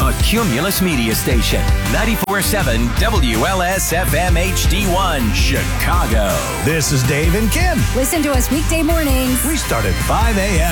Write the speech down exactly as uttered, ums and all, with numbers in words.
the Cumulus Media Station. ninety-four point seven W L S F M H D one, Chicago. This is Dave and Kim. Listen to us weekday mornings. We start at five a.m.